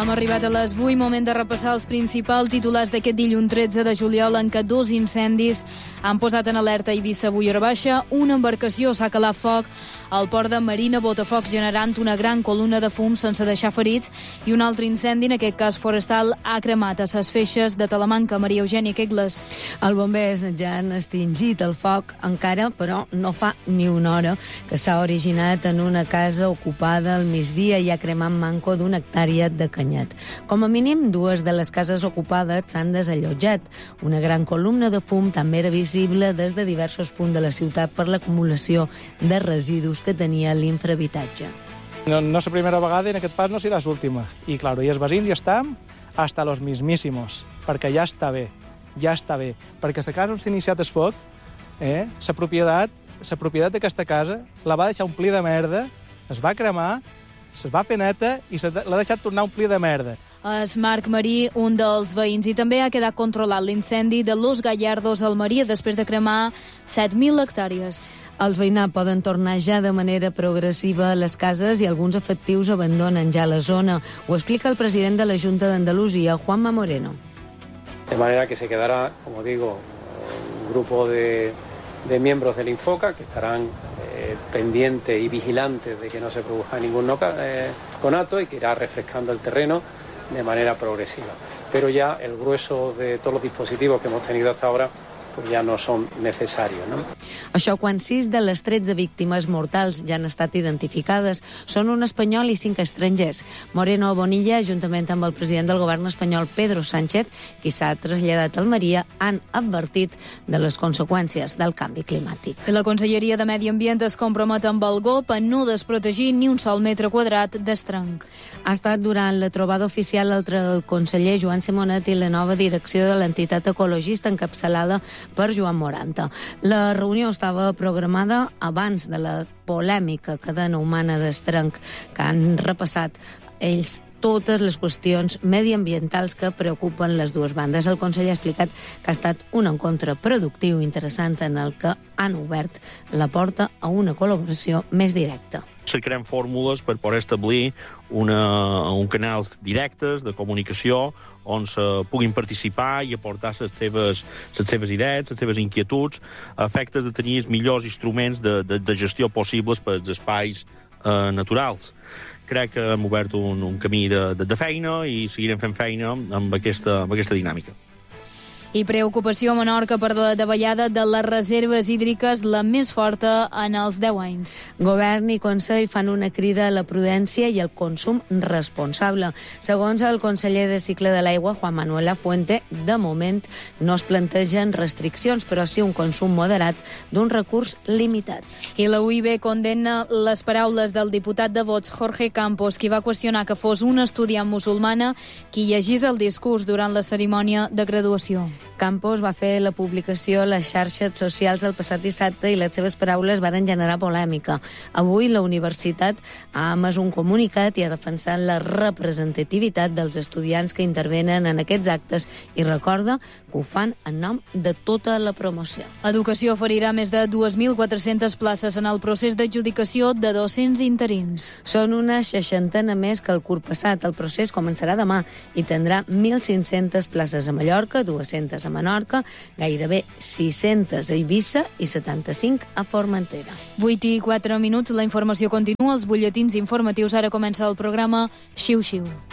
Hem arribat a les 8, moment de repassar els principals titulars d'aquest dilluns 13 de juliol, en què 2 incendis han posat en alerta Eivissa, Boiora Baixa. Una embarcació s'ha calat foc al port de Marina Botafoc, generant una gran columna de fum sense deixar ferits, i un altre incendi, en aquest cas forestal, ha cremat a ses feixes de Talamanca. Maria Eugènia Quegles. Els bombers ja han extingit el foc encara, però no fa ni una hora que s'ha originat en una casa ocupada al migdia i ha cremat manco d'una hectàrea de canyet. Com a mínim, 2 de les cases ocupades s'han desallotjat. Una gran columna de fum també era visible des de diversos punts de la ciutat per l'acumulació de residus que tenia l'infrahabitatge. No és la primera vegada i en aquest pas no serà l'última. I, claro, i els veïns ja estan hasta los mismísimos, perquè ja està bé, perquè la casa on s'ha iniciat el foc, la propietat d'aquesta casa la va deixar omplir de merda, es va cremar, es va fer neta i l'ha deixat tornar a omplir de merda. És Marc Marí, un dels veïns, i també ha quedat controlat l'incendi de Los Gallardos al Maria després de cremar 7.000 hectàrees. Els veïnats poden tornar ja de manera progressiva a les cases i alguns efectius abandonen ja la zona. Ho explica el president de la Junta d'Andalusia, Juanma Moreno. De manera que se quedará, como digo, un grupo de miembros del Infoca que estarán pendientes y vigilantes de que no se produzca ningún conato y que irá refrescando el terreno de manera progresiva. Pero ya el grueso de todos los dispositivos que hemos tenido hasta ahora pues ja no són necessaris, no? Això quan 6 de les 13 víctimes mortals ja han estat identificades. Són un espanyol i 5 estrangers. Moreno Bonilla, juntament amb el president del govern espanyol, Pedro Sánchez, qui s'ha traslladat a Almeria, han advertit de les conseqüències del canvi climàtic. La Conselleria de Medi Ambient es compromet amb el GOP a no desprotegir ni un sol metre quadrat d'estranc. Ha estat durant la trobada oficial entre el conseller Joan Simonet i la nova direcció de l'entitat ecologista encapçalada per Joan Moranta. La reunió estava programada abans de la polèmica cadena humana d'estranc que han repassat ells totes les qüestions mediambientals que preocupen les dues bandes. El conseller ha explicat que ha estat un encontre productiu i interessant en el que han obert la porta a una col·laboració més directa. Cercarem fórmules per poder establir un canals directes de comunicació on se puguin participar i aportar les seves idees, les seves inquietuds, a efectes de tenir els millors instruments de gestió possibles per als espais naturals. Crec que hem obert un camí de feina i seguirem fent feina amb aquesta dinàmica. I preocupació a Menorca per la davallada de les reserves hídriques, la més forta en els 10 anys. Govern i Consell fan una crida a la prudència i al consum responsable. Segons el conseller de Cicle de l'Aigua, Juan Manuel Lafuente, de moment no es plantegen restriccions, però sí un consum moderat d'un recurs limitat. I la UIB condemna les paraules del diputat de Vox, Jorge Campos, qui va qüestionar que fos una estudiant musulmana qui llegís el discurs durant la cerimònia de graduació. Campos va fer la publicació a les xarxes socials el passat dissabte i les seves paraules varen generar polèmica. Avui la universitat ha emès un comunicat i ha defensat la representativitat dels estudiants que intervenen en aquests actes i recorda que ho fan en nom de tota la promoció. Educació oferirà més de 2.400 places en el procés d'adjudicació de 200 interins. Són una 60 més que el curs passat. El procés començarà demà i tindrà 1.500 places a Mallorca, 200 a Menorca, gairebé 600 a Eivissa i 75 a Formentera. 8:04, la informació continua, els butlletins informatius. Ara comença el programa Xiu Xiu.